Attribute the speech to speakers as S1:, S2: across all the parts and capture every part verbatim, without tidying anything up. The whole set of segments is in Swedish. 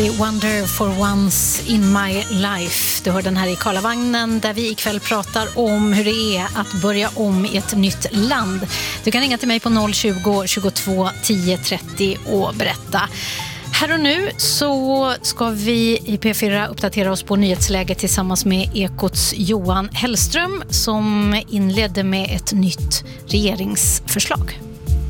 S1: Stevie Wonder for Once in My Life. Du hör den här i Karlavagnen där vi ikväll pratar om hur det är att börja om i ett nytt land. Du kan ringa till mig på noll tjugo, tjugotvå, tio trettio och berätta. Här och nu så ska vi i P fyra uppdatera oss på nyhetsläget tillsammans med Ekots Johan Hellström som inledde med ett nytt regeringsförslag.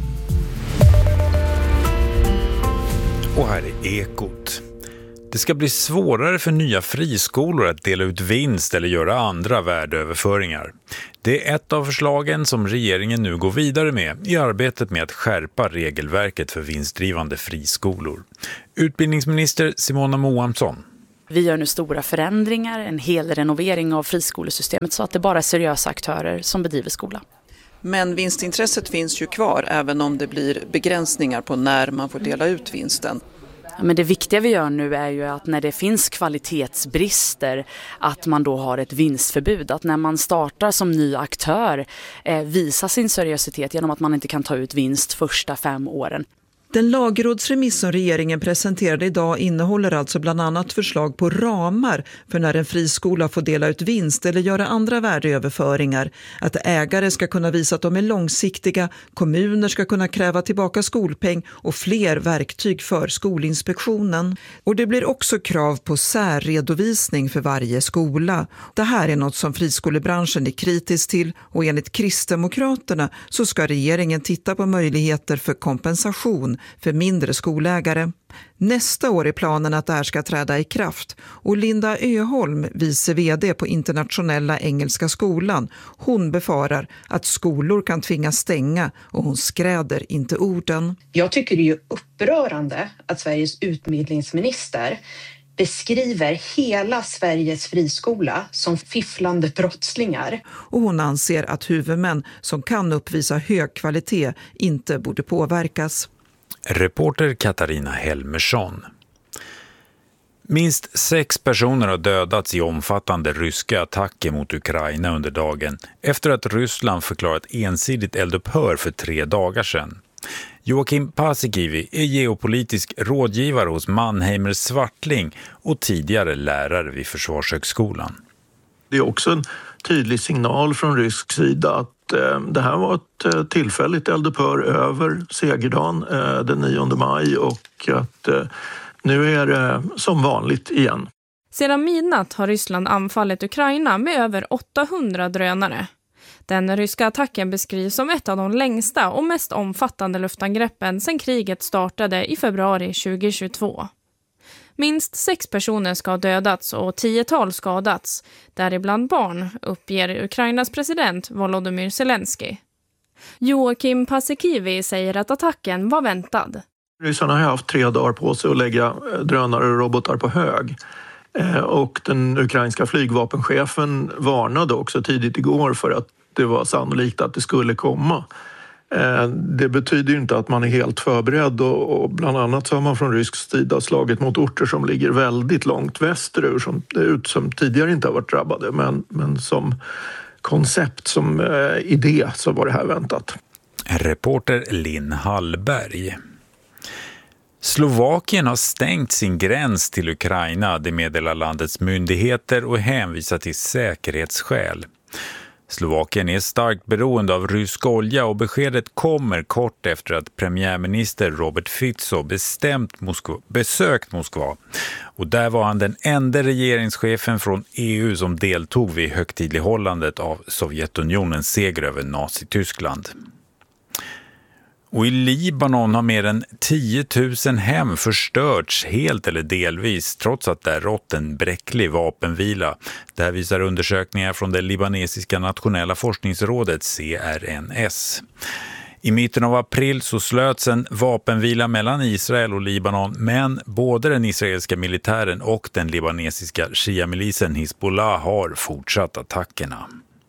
S2: Och här är Ekot. Det ska bli svårare för nya friskolor att dela ut vinst eller göra andra värdeöverföringar. Det är ett av förslagen som regeringen nu går vidare med i arbetet med att skärpa regelverket för vinstdrivande friskolor. Utbildningsminister Simona Moamsson.
S3: Vi gör nu stora förändringar, en hel renovering av friskolesystemet så att det bara är seriösa aktörer som bedriver skola.
S4: Men vinstintresset finns ju kvar även om det blir begränsningar på när man får dela ut vinsten.
S3: Men det viktiga vi gör nu är ju att när det finns kvalitetsbrister att man då har ett vinstförbud. Att när man startar som ny aktör eh, visa sin seriositet genom att man inte kan ta ut vinst första fem åren.
S5: Den lagrådsremiss som regeringen presenterade idag innehåller alltså bland annat förslag på ramar för när en friskola får dela ut vinst eller göra andra värdeöverföringar. Att ägare ska kunna visa att de är långsiktiga, kommuner ska kunna kräva tillbaka skolpeng och fler verktyg för Skolinspektionen. Och det blir också krav på särredovisning för varje skola. Det här är något som friskolebranschen är kritisk till och enligt Kristdemokraterna så ska regeringen titta på möjligheter för kompensation för mindre skolägare. Nästa år är planen att det här ska träda i kraft och Linda Öholm, vice vd på Internationella Engelska skolan, hon befarar att skolor kan tvingas stänga och hon skräder inte orden.
S6: Jag tycker det är ju upprörande att Sveriges utbildningsminister beskriver hela Sveriges friskola som fifflande brottslingar.
S5: Och hon anser att huvudmän som kan uppvisa hög kvalitet inte borde påverkas.
S2: Reporter Katarina Helmersson. Minst sex personer har dödats i omfattande ryska attacker mot Ukraina under dagen efter att Ryssland förklarat ensidigt eldupphör för tre dagar sedan. Joakim Paasikivi är geopolitisk rådgivare hos Mannheimer Swartling och tidigare lärare vid Försvarshögskolan.
S7: Det är också en tydlig signal från rysk sida att det här var ett tillfälligt eldupphör över segerdagen den nionde maj och att nu är det som vanligt igen.
S8: Sedan midnatt har Ryssland anfallit Ukraina med över åttahundra drönare. Den ryska attacken beskrivs som ett av de längsta och mest omfattande luftangreppen sedan kriget startade i februari tjugohundratjugotvå. Minst sex personer ska ha dödats och tiotal skadats, däribland barn, uppger Ukrainas president Volodymyr Zelensky. Joakim Paasikivi säger att attacken var väntad.
S7: Ryssarna har haft tre dagar på sig att lägga drönare och robotar på hög. Och den ukrainska flygvapenchefen varnade också tidigt igår för att det var sannolikt att det skulle komma. Det betyder ju inte att man är helt förberedd och bland annat så har man från rysk sida slagit mot orter som ligger väldigt långt västerut som, som tidigare inte har varit drabbade men, men som koncept, som idé så var det här väntat.
S2: Reporter Linn Hallberg. Slovakien har stängt sin gräns till Ukraina, det meddelar landets myndigheter och hänvisar till säkerhetsskäl. Slovakien är starkt beroende av rysk olja och beskedet kommer kort efter att premiärminister Robert Fico bestämt Moskva, besökt Moskva. Och där var han den enda regeringschefen från E U som deltog vid högtidlighållandet av Sovjetunionens seger över Nazityskland. Och i Libanon har mer än tio tusen hem förstörts helt eller delvis trots att det rått en bräcklig vapenvila. Det här visar undersökningar från det libanesiska nationella forskningsrådet C R N S. I mitten av april så slöts en vapenvila mellan Israel och Libanon, men både den israeliska militären och den libanesiska shia-milisen Hezbollah har fortsatt attackerna.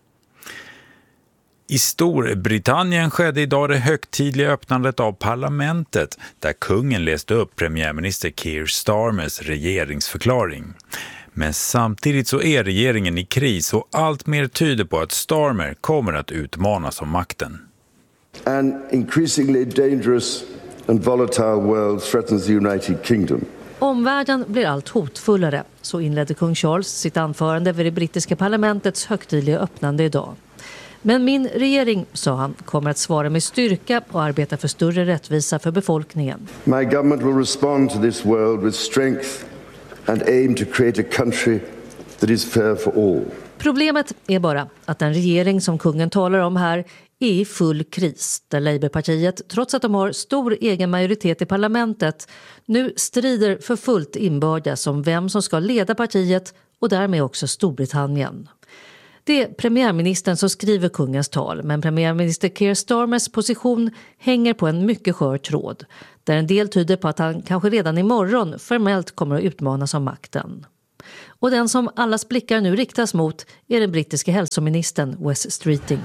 S2: I Storbritannien skedde idag det högtidliga öppnandet av parlamentet där kungen läste upp premiärminister Keir Starmers regeringsförklaring. Men samtidigt så är regeringen i kris och allt mer tyder på att Starmer kommer att utmanas om makten.
S9: An increasingly dangerous and volatile world threatens the United Kingdom. Omvärlden blir allt hotfullare, så inledde kung Charles sitt anförande vid det brittiska parlamentets högtidliga öppnande idag. Men min regering, sa han, kommer att svara med styrka och arbeta för större rättvisa för befolkningen.
S10: My government will respond to this world with strength and aim to create a country that is fair for all.
S9: Problemet är bara att den regering som kungen talar om här är i full kris, där Labourpartiet, trots att de har stor egen majoritet i parlamentet, nu strider för fullt inbördes om vem som ska leda partiet och därmed också Storbritannien. Det är premiärministern som skriver kungens tal, men premiärminister Keir Starmers position hänger på en mycket skör tråd, där en del tyder på att han kanske redan imorgon formellt kommer att utmanas av makten. Och den som allas blickar nu riktas mot är den brittiska hälsoministern Wes Streeting.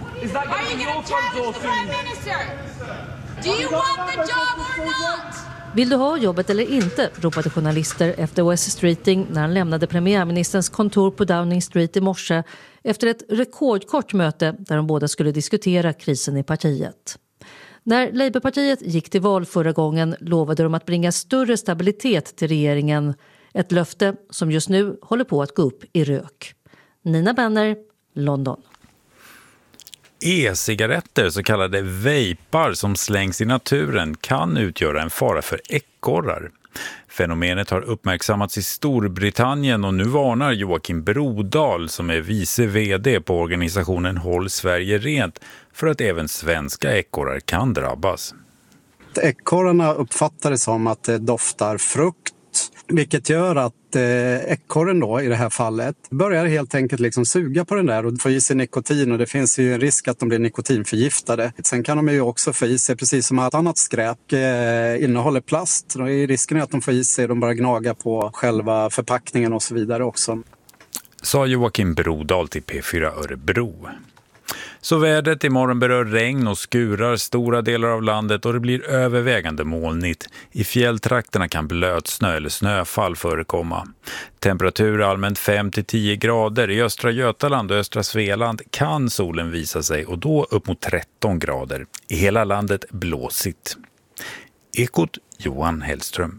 S9: Vill du ha jobbet eller inte, ropade journalister efter Wes Streeting när han lämnade premiärministerns kontor på Downing Street i morse efter ett rekordkort möte där de båda skulle diskutera krisen i partiet. När Labourpartiet gick till val förra gången lovade de att bringa större stabilitet till regeringen. Ett löfte som just nu håller på att gå upp i rök. Nina Benner, London.
S2: E-cigaretter, så kallade vejpar som slängs i naturen, kan utgöra en fara för ekorrar. Fenomenet har uppmärksammats i Storbritannien och nu varnar Joakim Brodal, som är vice vd på organisationen Håll Sverige Rent, för att även svenska ekorrar kan drabbas.
S11: Ekorrarna uppfattar det som att det doftar frukt, vilket gör att eh, ekorren då i det här fallet börjar helt enkelt liksom suga på den där och få i sig nikotin, och det finns ju en risk att de blir nikotinförgiftade. Sen kan de ju också få i sig, precis som att annat skräp eh, innehåller plast, och risken är att de får i sig, de bara gnaga på själva förpackningen och så vidare också.
S2: Sa Joakim Brodal till P fyra Örebro. Så vädret imorgon berör regn och skurar stora delar av landet och det blir övervägande molnigt. I fjälltrakterna kan blötsnö eller snöfall förekomma. Temperatur allmänt fem till tio grader. I östra Götaland och östra Svealand kan solen visa sig och då upp mot tretton grader. I hela landet blåsigt. Ekot Johan Hellström.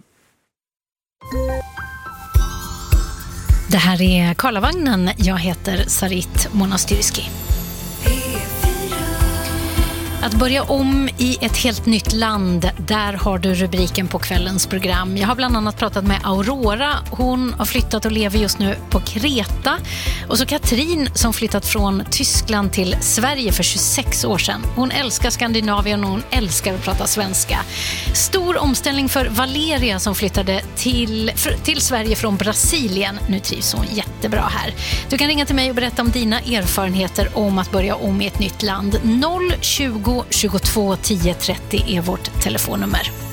S1: Det här är Karlavagnen. Jag heter Sarit Monastyrski. Att börja om i ett helt nytt land, där har du rubriken på kvällens program. Jag har bland annat pratat med Aurora. Hon har flyttat och lever just nu på Kreta. Och så Katrin som flyttat från Tyskland till Sverige för tjugosex år sedan. Hon älskar Skandinavien och hon älskar att prata svenska. Stor omställning för Valeria som flyttade till, till Sverige från Brasilien. Nu trivs hon jättebra här. Du kan ringa till mig och berätta om dina erfarenheter om att börja om i ett nytt land. noll tjugo tjugotvå tio trettio är vårt telefonnummer.